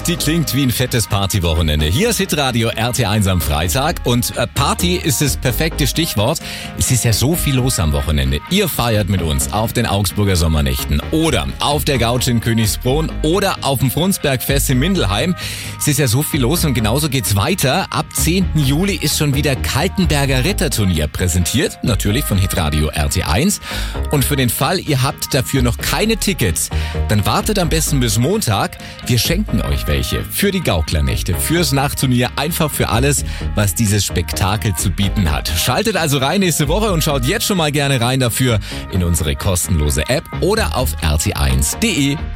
Musik, die klingt wie ein fettes Partywochenende. Hier ist Hitradio RT1 am Freitag und Party ist das perfekte Stichwort. Es ist ja so viel los am Wochenende. Ihr feiert mit uns auf den Augsburger Sommernächten oder auf der Gauch in Königsbrunn oder auf dem Frundsbergfest in Mindelheim. Es ist ja so viel los und genauso geht's weiter. Ab 10. Juli ist schon wieder Kaltenberger Ritterturnier präsentiert, natürlich von Hitradio RT1. Und für den Fall, ihr habt dafür noch keine Tickets, dann wartet am besten bis Montag. Wir schenken euch welche für die Gaukler-Nächte, fürs Nachtturnier, einfach für alles, was dieses Spektakel zu bieten hat. Schaltet also rein nächste Woche und schaut jetzt schon mal gerne rein dafür in unsere kostenlose App oder auf rt1.de.